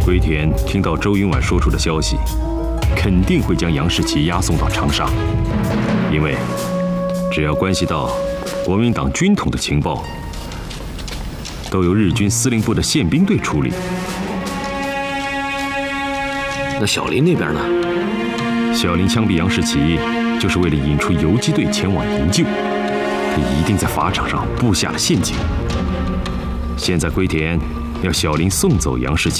龟田听到周云婉说出的消息，肯定会将杨士奇押送到长沙，因为只要关系到国民党军统的情报，都由日军司令部的宪兵队处理。 那小林那边呢？ 小林枪毙杨士奇，就是为了引出游击队前往营救，他一定在法场上布下了陷阱。现在龟田要小林送走杨士奇。